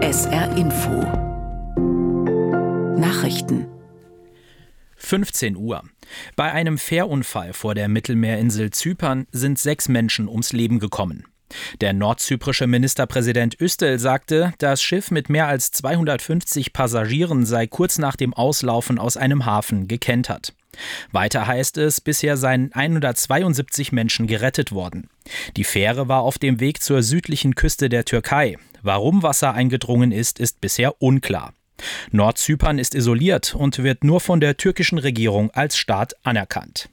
SR Info Nachrichten 15 Uhr. Bei einem Fährunfall vor der Mittelmeerinsel Zypern sind 6 Menschen ums Leben gekommen. Der nordzyprische Ministerpräsident Üstel sagte, das Schiff mit mehr als 250 Passagieren sei kurz nach dem Auslaufen aus einem Hafen gekentert. Weiter heißt es, bisher seien 172 Menschen gerettet worden. Die Fähre war auf dem Weg zur südlichen Küste der Türkei. Warum Wasser eingedrungen ist bisher unklar. Nordzypern ist isoliert und wird nur von der türkischen Regierung als Staat anerkannt.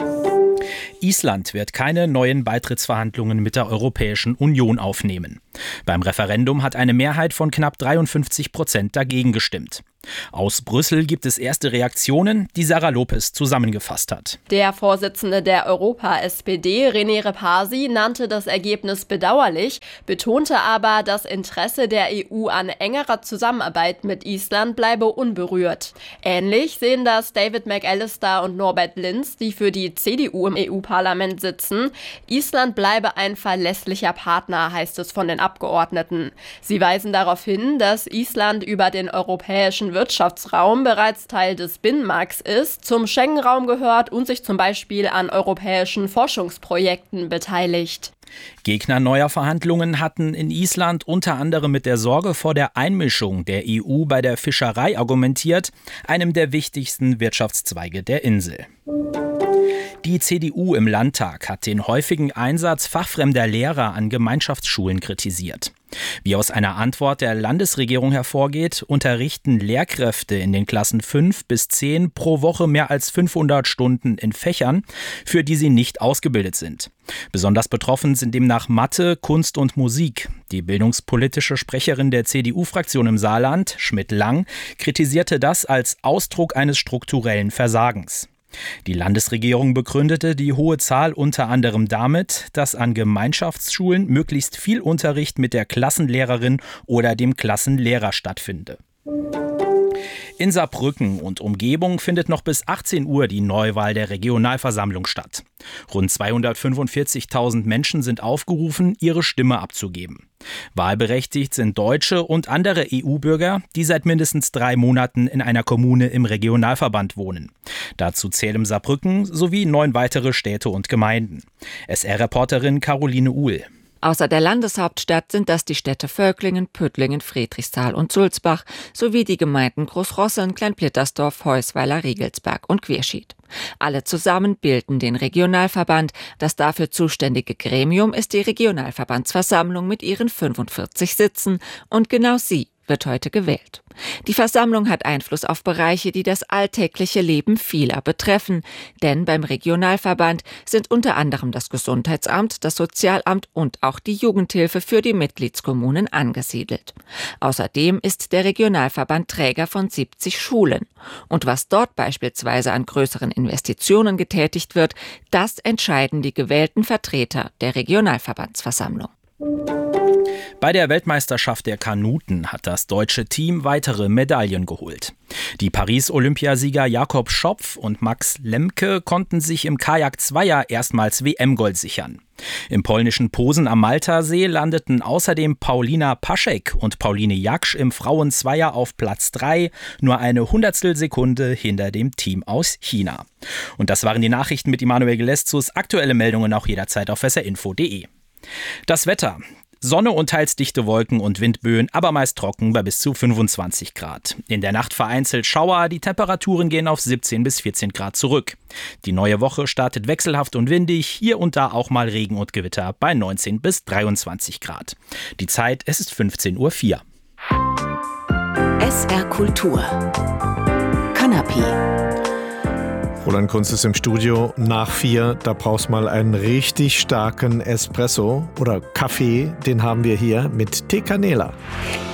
Island wird keine neuen Beitrittsverhandlungen mit der Europäischen Union aufnehmen. Beim Referendum hat eine Mehrheit von knapp 53% dagegen gestimmt. Aus Brüssel gibt es erste Reaktionen, die Sarah Lopez zusammengefasst hat. Der Vorsitzende der Europa-SPD, René Repasi, nannte das Ergebnis bedauerlich, betonte aber, das Interesse der EU an engerer Zusammenarbeit mit Island bleibe unberührt. Ähnlich sehen das David McAllister und Norbert Linz, die für die CDU im EU-Parlament sitzen. Island bleibe ein verlässlicher Partner, heißt es von den Abgeordneten. Sie weisen darauf hin, dass Island über den europäischen Wirtschaftsraum bereits Teil des Binnenmarkts ist, zum Schengen-Raum gehört und sich zum Beispiel an europäischen Forschungsprojekten beteiligt. Gegner neuer Verhandlungen hatten in Island unter anderem mit der Sorge vor der Einmischung der EU bei der Fischerei argumentiert, einem der wichtigsten Wirtschaftszweige der Insel. Die CDU im Landtag hat den häufigen Einsatz fachfremder Lehrer an Gemeinschaftsschulen kritisiert. Wie aus einer Antwort der Landesregierung hervorgeht, unterrichten Lehrkräfte in den Klassen 5 bis 10 pro Woche mehr als 500 Stunden in Fächern, für die sie nicht ausgebildet sind. Besonders betroffen sind demnach Mathe, Kunst und Musik. Die bildungspolitische Sprecherin der CDU-Fraktion im Saarland, Schmidt-Lang, kritisierte das als Ausdruck eines strukturellen Versagens. Die Landesregierung begründete die hohe Zahl unter anderem damit, dass an Gemeinschaftsschulen möglichst viel Unterricht mit der Klassenlehrerin oder dem Klassenlehrer stattfinde. In Saarbrücken und Umgebung findet noch bis 18 Uhr die Neuwahl der Regionalversammlung statt. Rund 245.000 Menschen sind aufgerufen, ihre Stimme abzugeben. Wahlberechtigt sind Deutsche und andere EU-Bürger, die seit mindestens 3 Monaten in einer Kommune im Regionalverband wohnen. Dazu zählen Saarbrücken sowie 9 weitere Städte und Gemeinden. SR-Reporterin Caroline Uhl. Außer der Landeshauptstadt sind das die Städte Völklingen, Püttlingen, Friedrichsthal und Sulzbach sowie die Gemeinden Großrosseln, Kleinplittersdorf, Heusweiler, Riegelsberg und Querschied. Alle zusammen bilden den Regionalverband. Das dafür zuständige Gremium ist die Regionalverbandsversammlung mit ihren 45 Sitzen und genau sie wird heute gewählt. Die Versammlung hat Einfluss auf Bereiche, die das alltägliche Leben vieler betreffen. Denn beim Regionalverband sind unter anderem das Gesundheitsamt, das Sozialamt und auch die Jugendhilfe für die Mitgliedskommunen angesiedelt. Außerdem ist der Regionalverband Träger von 70 Schulen. Und was dort beispielsweise an größeren Investitionen getätigt wird, das entscheiden die gewählten Vertreter der Regionalverbandsversammlung. Bei der Weltmeisterschaft der Kanuten hat das deutsche Team weitere Medaillen geholt. Die Paris-Olympiasieger Jakob Schopf und Max Lemke konnten sich im Kajak-Zweier erstmals WM-Gold sichern. Im polnischen Posen am Maltasee landeten außerdem Paulina Paschek und Pauline Jaksch im Frauenzweier auf Platz 3, nur eine Hundertstelsekunde hinter dem Team aus China. Und das waren die Nachrichten mit Immanuel Geleszus. Aktuelle Meldungen auch jederzeit auf srinfo.de. Das Wetter. Sonne und teils dichte Wolken und Windböen, aber meist trocken bei bis zu 25 Grad. In der Nacht vereinzelt Schauer, die Temperaturen gehen auf 17 bis 14 Grad zurück. Die neue Woche startet wechselhaft und windig, hier und da auch mal Regen und Gewitter bei 19 bis 23 Grad. Die Zeit, es ist 15:04 Uhr. SR Kultur Kanapé. Roland Kunz ist im Studio. Nach 4, da brauchst mal einen richtig starken Espresso oder Kaffee. Den haben wir hier mit Tecanela.